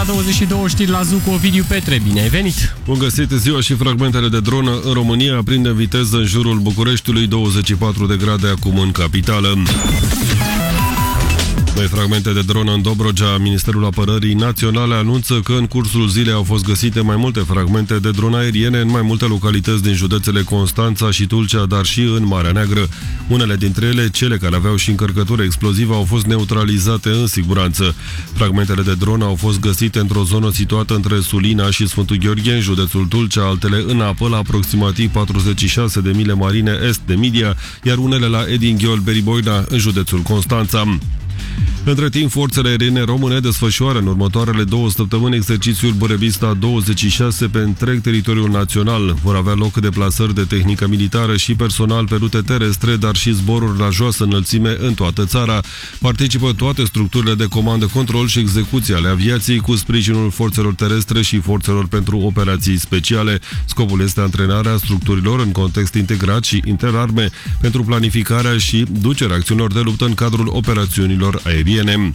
ora 22 știri la ZU cu Ovidiu Petre. Bine ai venit! Bun găsit! Ziua și fragmentele de dronă în România aprind în viteză în jurul Bucureștiului, 24 de grade acum în capitală. Noi fragmente de dronă în Dobrogea. Ministerul Apărării Naționale anunță că în cursul zilei au fost găsite mai multe fragmente de drone aeriene în mai multe localități din județele Constanța și Tulcea, dar și în Marea Neagră. Unele dintre ele, cele care aveau și încărcătură explozivă, au fost neutralizate în siguranță. Fragmentele de dronă au fost găsite într-o zonă situată între Sulina și Sfântul Gheorghe, în județul Tulcea, altele în apă la aproximativ 46 de mile marine est de Midia, iar unele la Edinghiol-Beriboina, în județul Constanța. Între timp, forțele aeriene române desfășoară în următoarele 2 săptămâni exercițiul Burebista 26 pe întreg teritoriul național. Vor avea loc deplasări de tehnică militară și personal pe rute terestre, dar și zboruri la joasă înălțime în toată țara. Participă toate structurile de comandă, control și execuție ale aviației cu sprijinul forțelor terestre și forțelor pentru operații speciale. Scopul este antrenarea structurilor în context integrat și interarme pentru planificarea și ducerea acțiunilor de luptă în cadrul operațiunilor aeriene.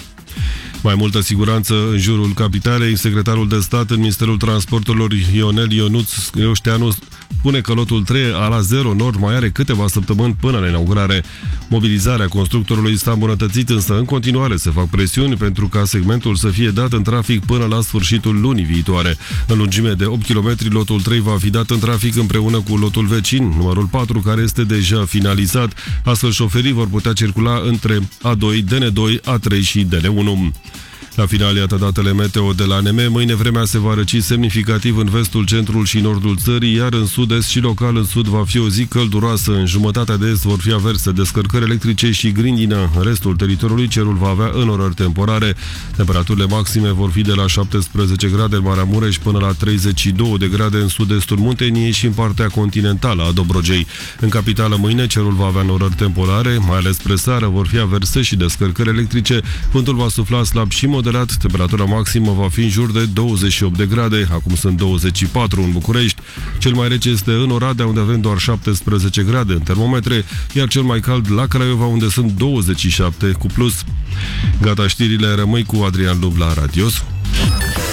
Mai multă siguranță în jurul capitalei. Secretarul de stat în Ministerul Transporturilor Ionel Ionuț Creoșteanu spune că lotul 3 la 0 Nord mai are câteva săptămâni până la inaugurare. Mobilizarea constructorului s-a îmbunătățit, însă în continuare se fac presiuni pentru ca segmentul să fie dat în trafic până la sfârșitul lunii viitoare. În lungime de 8 km, lotul 3 va fi dat în trafic împreună cu lotul vecin, numărul 4, care este deja finalizat. Astfel, șoferii vor putea circula între A2, DN2, A3 și DN1. La final, iată datele meteo de la ANM. Mâine vremea se va răci semnificativ în vestul, centrul și nordul țării, iar în sud-est și local în sud va fi o zi călduroasă. În jumătatea de est vor fi averse, descărcări electrice și grindină. În restul teritoriului cerul va avea înnorări temporare. Temperaturile maxime vor fi de la 17 grade în Maramureș până la 32 de grade în sud-estul Munteniei și în partea continentală a Dobrogei. În capitală mâine cerul va avea înnorări temporare, mai ales spre seară vor fi averse și descărcări electrice. Vântul va sufla slab și moderat. Temperatura maximă va fi în jur de 28 de grade, acum sunt 24 în București. Cel mai rece este în Oradea, unde avem doar 17 grade în termometre, iar cel mai cald la Craiova, unde sunt 27 cu plus. Gata știrile, rămâi cu Adrian Lub la Radios.